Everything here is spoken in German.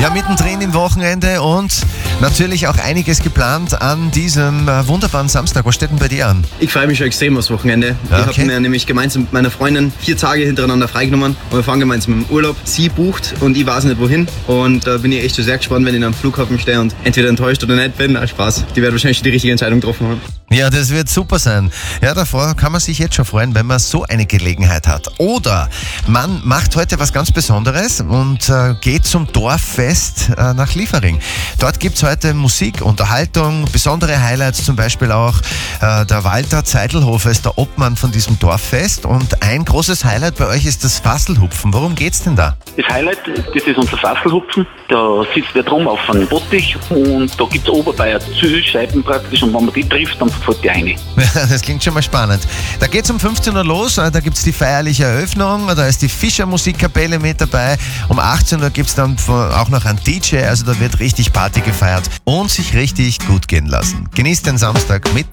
Ja, mittendrin im Wochenende und natürlich auch einiges geplant an diesem wunderbaren Samstag. Was steht denn bei dir an? Ich freue mich schon extrem aufs Wochenende. Okay. Ich habe mir nämlich gemeinsam mit meiner Freundin 4 Tage hintereinander freigenommen und wir fahren gemeinsam im Urlaub. Sie bucht und ich weiß nicht wohin und da bin ich echt schon sehr gespannt, wenn ich am Flughafen stehe und entweder enttäuscht oder nicht bin. Na, Spaß. Die werden wahrscheinlich schon die richtige Entscheidung getroffen haben. Ja, das wird super sein. Ja, davor kann man sich jetzt schon freuen, wenn man so eine Gelegenheit hat. Oder man macht heute was ganz Besonderes und geht zum Dorffest nach Liefering. Dort gibt's heute Musik, Unterhaltung, besondere Highlights, zum Beispiel auch der Walter Zeidelhofer ist der Obmann von diesem Dorffest und ein großes Highlight bei euch ist das Fasselhupfen. Worum geht's denn da? Das Highlight, das ist unser Fasselhupfen. Da sitzt wer drum auf einem Bottich und da gibt es Oberbayer Zielscheiben praktisch und wenn man die trifft, dann fällt die rein. Das klingt schon mal spannend. Da geht's um 15 Uhr los, da gibt's die feierliche Eröffnung, da ist die Fischer Musikkapelle mit dabei. Um 18 Uhr gibt's dann auch noch einen DJ, also da wird richtig Party gefeiert und sich richtig gut gehen lassen. Genießt den Samstag mit